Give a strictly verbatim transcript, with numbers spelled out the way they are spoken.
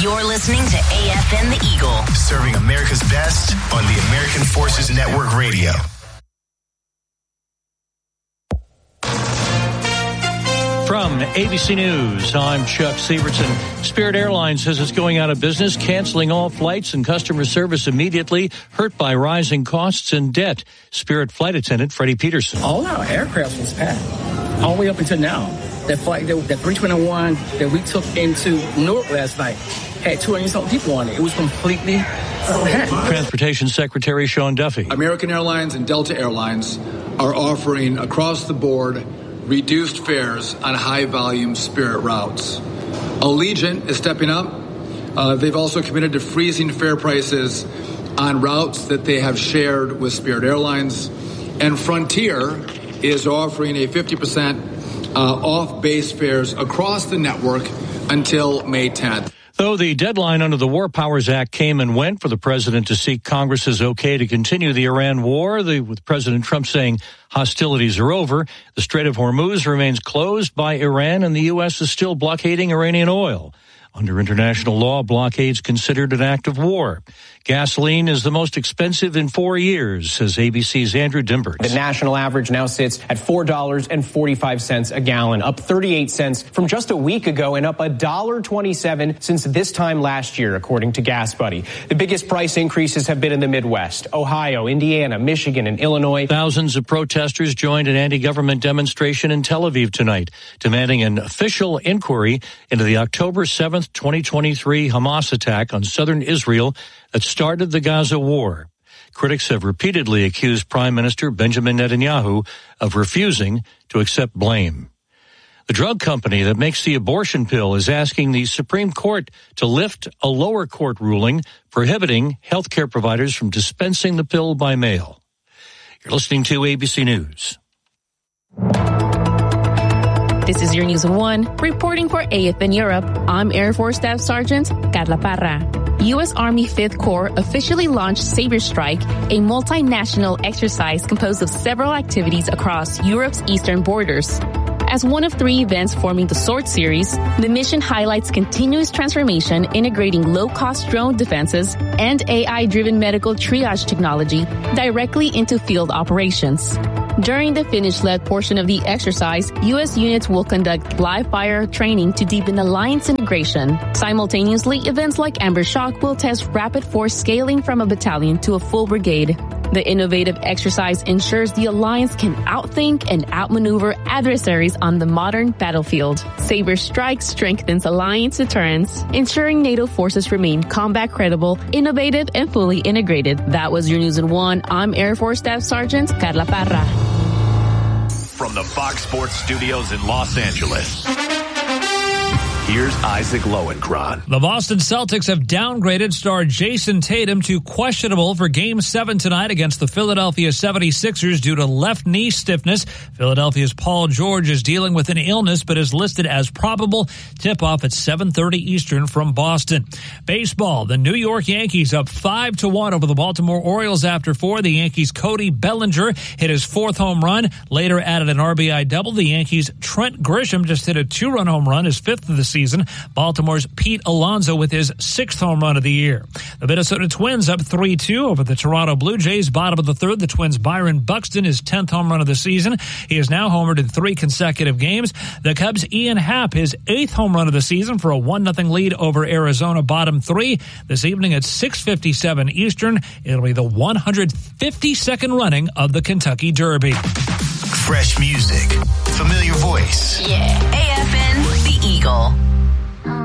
You're listening to A F N The Eagle. Serving America's best on the American Forces Network Radio. From A B C News, I'm Chuck Severson. Spirit Airlines says it's going out of business, canceling all flights and customer service immediately, hurt by rising costs and debt. Spirit flight attendant Freddie Peterson. All our aircraft was packed, all the way up until now. That flight, that three twenty-one that we took into Newark last night had two hundred something people on it. It was completely packed. Transportation Secretary Sean Duffy. American Airlines and Delta Airlines are offering across the board reduced fares on high-volume Spirit routes. Allegiant is stepping up. Uh, they've also committed to freezing fare prices on routes that they have shared with Spirit Airlines. And Frontier is offering a fifty percent uh, off base fares across the network until May tenth. Though the deadline under the War Powers Act came and went for the president to seek Congress's okay to continue the Iran war, the, with President Trump saying hostilities are over, the Strait of Hormuz remains closed by Iran and the U S is still blockading Iranian oil. Under international law, blockades considered an act of war. Gasoline is the most expensive in four years, says A B C's Andrew Dimbert. The national average now sits at four dollars and forty-five cents a gallon, up thirty-eight cents from just a week ago and up one dollar and twenty-seven cents since this time last year, according to GasBuddy. The biggest price increases have been in the Midwest, Ohio, Indiana, Michigan, and Illinois. Thousands of protesters joined an anti-government demonstration in Tel Aviv tonight, demanding an official inquiry into the October seventh, twenty twenty-three Hamas attack on southern Israel that started the Gaza war. Critics have repeatedly accused Prime Minister Benjamin Netanyahu of refusing to accept blame. The drug company that makes the abortion pill is asking the Supreme Court to lift a lower court ruling prohibiting healthcare providers from dispensing the pill by mail. You're listening to A B C News. This is your News of One. Reporting for A F N Europe, I'm Air Force Staff Sergeant Carla Parra. U S. Army Fifth Corps officially launched Sabre Strike, a multinational exercise composed of several activities across Europe's eastern borders. As one of three events forming the SWORD series, the mission highlights continuous transformation integrating low-cost drone defenses and A I-driven medical triage technology directly into field operations. During the Finnish-led portion of the exercise, U S units will conduct live-fire training to deepen alliance integration. Simultaneously, events like Amber Shock will test rapid force scaling from a battalion to a full brigade. The innovative exercise ensures the alliance can outthink and outmaneuver adversaries on the modern battlefield. Sabre Strike strengthens alliance deterrence, ensuring NATO forces remain combat credible, innovative, and fully integrated. That was your News in One. I'm Air Force Staff Sergeant Carla Parra. From the Fox Sports Studios in Los Angeles, here's Isaac Lowenkron. The Boston Celtics have downgraded star Jason Tatum to questionable for Game seven tonight against the Philadelphia seventy-sixers due to left knee stiffness. Philadelphia's Paul George is dealing with an illness but is listed as probable. Tip-off at seven thirty Eastern from Boston. Baseball, the New York Yankees up five to one over the Baltimore Orioles after four. The Yankees' Cody Bellinger hit his fourth home run, later added an R B I double. The Yankees' Trent Grisham just hit a two-run home run, his fifth of the season. Season. Baltimore's Pete Alonso with his sixth home run of the year. The Minnesota Twins up three two over the Toronto Blue Jays. Bottom of the third, the Twins' Byron Buxton, his tenth home run of the season. He is now homered in three consecutive games. The Cubs' Ian Happ, his eighth home run of the season for a one nothing lead over Arizona. Bottom three this evening at six fifty-seven Eastern. It'll be the one hundred fifty-second running of the Kentucky Derby. Fresh music, familiar